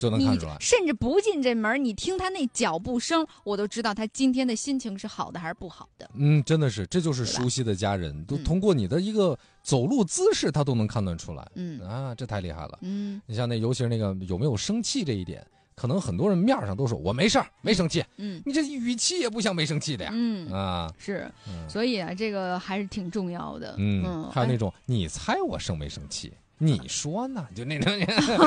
就能看出来， 甚至不进这门，你听他那脚步声，我都知道他今天的心情是好的还是不好的。 真的是，这就是熟悉的家人，都通过你的一个走路姿势，他都能看得出来。这太厉害了。你像尤其是那个有没有生气这一点，可能很多人面上都说我没事儿，没生气。你这语气也不像没生气的呀。是， 所以啊，这个还是挺重要的。 还有那种你猜我生没生气？你说呢？就那种，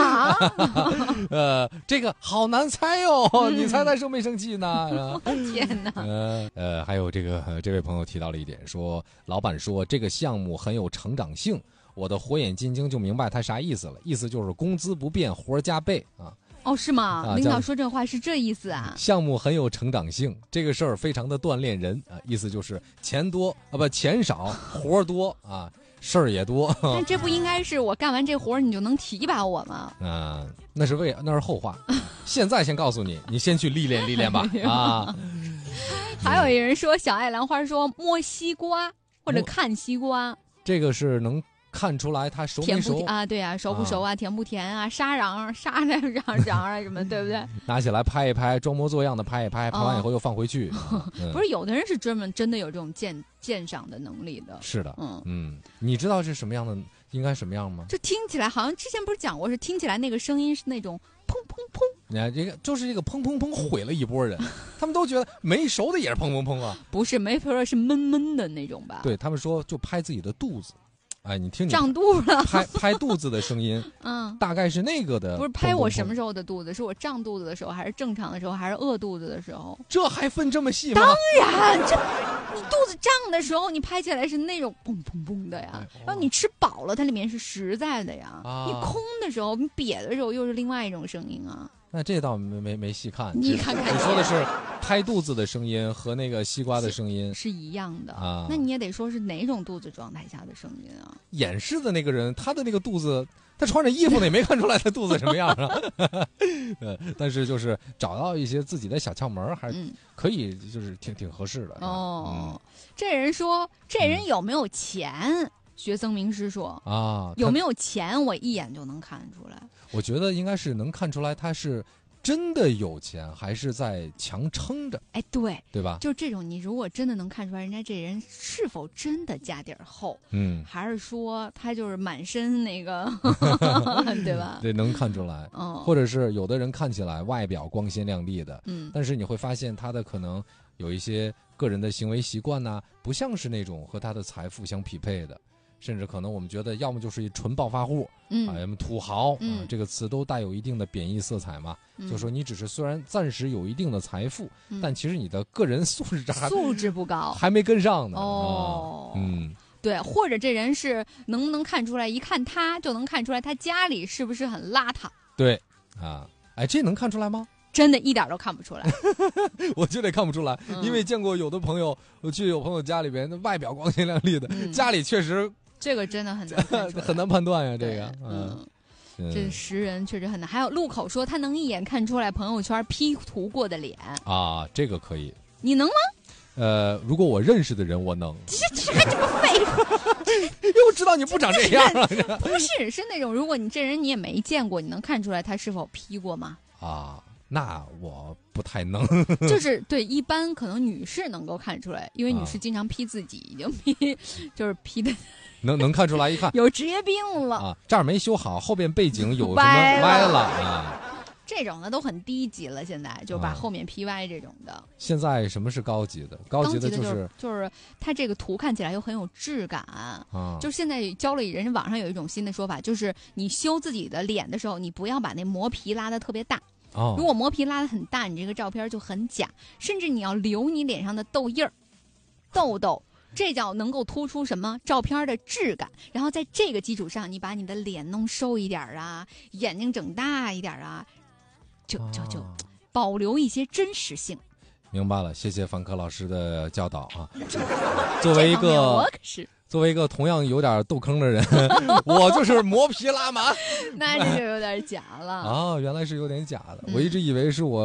这个好难猜哦，你猜他生没生气呢？ 天哪！ 还有这位朋友提到了一点，说老板说这个项目很有成长性，我的火眼金睛就明白他啥意思了，意思就是工资不变，活加倍啊。 哦，是吗？领导说这话是这意思啊？ 项目很有成长性，这个事儿非常的锻炼人啊，意思就是钱少，活多啊。事儿也多， 但这不应该是我干完这活你就能提拔我吗？ 那是后话。现在先告诉你，你先去历练历练吧。 还有一人说，小爱兰花说摸西瓜或者看西瓜， 这个是能看出来它熟没熟啊？对啊，熟不熟啊？甜不甜啊？沙瓤啊什么，对不对？ 拿起来拍一拍，装模作样的拍一拍，拍完以后又放回去。 不是，有的人是真的有这种鉴赏的能力的。 是的，你知道是什么样的，应该什么样吗？ 就听起来好像之前不是讲过，是听起来那个声音是那种砰砰砰。 你看这个就是这个砰砰砰毁了一波人，他们都觉得没熟的也是砰砰砰啊。 不是，没说是闷闷的那种吧？ 对他们说就拍自己的肚子。你听胀肚了， 拍肚子的声音，大概是那个的。 不是拍我什么时候的肚子？是我胀肚子的时候，还是正常的时候，还是饿肚子的时候？ 这还分这么细吗？ 当然，你肚子胀的时候，你拍起来是那种砰砰砰的呀。然后你吃饱了，它里面是实在的呀。你空的时候，你瘪的时候，又是另外一种声音啊。 那这倒没细看， 你看看， 你说的是拍肚子的声音和那个西瓜的声音是一样的啊。那你也得说是哪种肚子状态下的声音啊？ 演示的那个人，他的那个肚子，他穿着衣服呢，也没看出来他肚子什么样啊。但是就是找到一些自己的小窍门，还是可以，就是挺合适的。 这人说，这人有没有钱？学僧名师说有没有钱，我一眼就能看出来。 我觉得应该是能看出来他是真的有钱，还是在强撑着。 对吧？ 就这种，你如果真的能看出来人家这人是否真的家底儿厚，还是说他就是满身那个，对吧？ 对，能看出来。或者是有的人看起来外表光鲜亮丽的，但是你会发现他的可能有一些个人的行为习惯呐，不像是那种和他的财富相匹配的。甚至可能我们觉得，要么就是一纯暴发户，要么土豪，这个词都带有一定的贬义色彩嘛。就说你只是虽然暂时有一定的财富，但其实你的个人素质不高，还没跟上呢。 对，或者这人是能不能看出来？一看他就能看出来他家里是不是很邋遢？ 对这能看出来吗？ 真的一点都看不出来。 我觉得看不出来，因为见过有的朋友，我去有朋友家里边，外表光鲜亮丽的，家里确实。 这个真的很难很难判断呀，这个， 这识人确实很难。还有路口说他能一眼看出来朋友圈 P 图过的脸啊，这个可以。 你能吗？ 如果我认识的人，我能。 这还这么废？ 又知道你不长这样了。 不是那种，如果你这人你也没见过，你能看出来他是否 P 过吗？ 那我不太能。 就是对，一般可能女士能够看出来，因为女士经常 P 自己，已经 P 就是 P 的。 能看出来，一看有职业病了这儿没修好，后边背景有什么歪了这种的都很低级了，现在就把后面 P 歪这种的。 现在什么是高级的？高级的就是它这个图看起来又很有质感就是现在教了人家网上有一种新的说法，就是你修自己的脸的时候，你不要把那磨皮拉得特别大。如果磨皮拉得很大，你这个照片就很假，甚至你要留你脸上的痘印儿、痘痘。这叫能够突出什么照片的质感，然后在这个基础上，你把你的脸弄瘦一点眼睛整大一点就保留一些真实性。 明白了，谢谢范科老师的教导作为一个同样有点痘坑的人，我就是磨皮拉满。 那这就有点假了原来是有点假的。我一直以为是我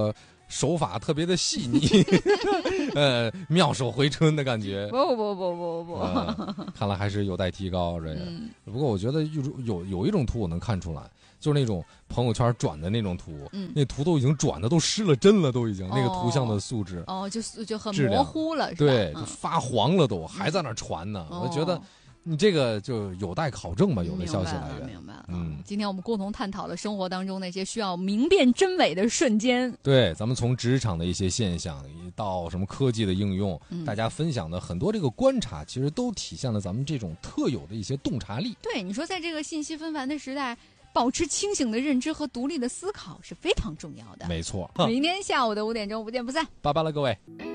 手法特别的细腻，妙手回春的感觉。 不， 看来还是有待提高这个。不过我觉得有一种图我能看出来，就是那种朋友圈转的那种图，那图都已经转的都失了真了，都已经那个图像的素质就很模糊了，是吧？ 对，就发黄了都，还在那传呢。我觉得你这个就有待考证吧，有的消息来源。 明白了。今天我们共同探讨了生活当中那些需要明辨真伪的瞬间。 对，咱们从职场的一些现象到什么科技的应用，大家分享的很多这个观察，其实都体现了咱们这种特有的一些洞察力。 对，你说在这个信息纷繁的时代，保持清醒的认知和独立的思考是非常重要的。 没错。 明天下午的5点钟不见不散。 拜拜了，各位。